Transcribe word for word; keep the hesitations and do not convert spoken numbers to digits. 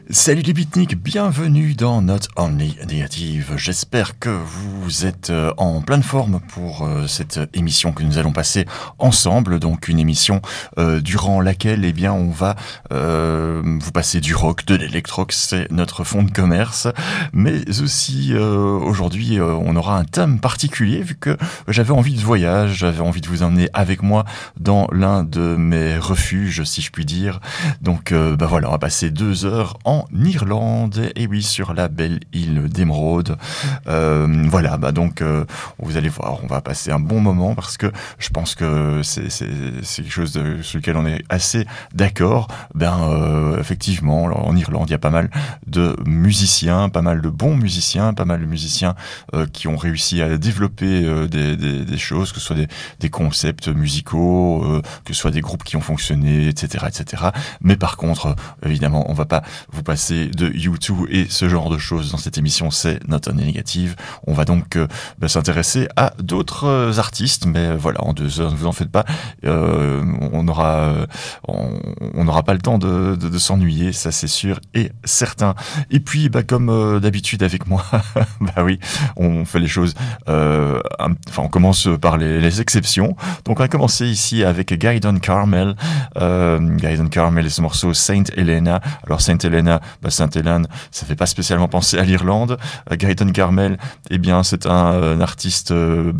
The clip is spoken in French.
Salut les beatniks, bienvenue dans Not Only Negative. J'espère que vous êtes en pleine forme pour cette émission que nous allons passer ensemble. Donc une émission euh, durant laquelle eh bien on va euh, vous passer du rock, de l'électroque, c'est notre fond de commerce. Mais aussi euh, aujourd'hui euh, on aura un thème particulier vu que j'avais envie de voyage, j'avais envie de vous emmener avec moi dans l'un de mes refuges si je puis dire. Donc euh, bah voilà, on va passer deux heures en En Irlande, et oui, sur la belle île d'Émeraude. Euh, voilà, bah donc euh, vous allez voir, on va passer un bon moment parce que je pense que c'est, c'est, c'est quelque chose de, sur lequel on est assez d'accord. Ben euh, effectivement, en Irlande, il y a pas mal de musiciens, pas mal de bons musiciens, pas mal de musiciens euh, qui ont réussi à développer euh, des, des, des choses, que ce soit des, des concepts musicaux, euh, que ce soit des groupes qui ont fonctionné, et cetera, et cetera. Mais par contre, évidemment, on va pas vous passer de U deux et ce genre de choses dans cette émission, c'est Not Only Negative. On va donc euh, bah, s'intéresser à d'autres euh, artistes, mais voilà, en deux heures, ne vous en faites pas, euh, on aura, euh, on n'aura pas le temps de, de, de s'ennuyer, ça c'est sûr et certain. Et puis, bah, comme euh, d'habitude avec moi, bah oui, on fait les choses. Euh, un, enfin, on commence par les, les exceptions. Donc, on va commencer ici avec Gaydon Carmel. Euh, Gaydon Carmel et ce morceau Saint Helena. Alors Saint Helena, bah, Sainte-Hélène, ça fait pas spécialement penser à l'Irlande. Euh, Gaydon Carmel, eh bien c'est un, un artiste euh,